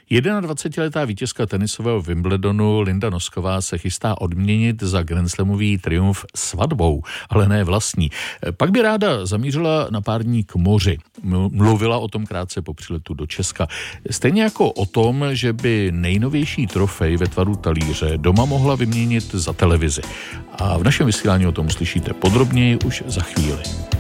21letá vítězka tenisového Wimbledonu Linda Nosková se chystá odměnit za grandslamový triumf svatbou, ale ne vlastní. Pak by ráda zamířila na pár dní k moři. Mluvila o tom krátce po příletu do Česka. Stejně jako o tom, že by nejnovější trofej ve tvaru talíře doma mohla vyměnit za televizi. A v našem vysílání o tom uslyšíte podrobněji už za chvíli.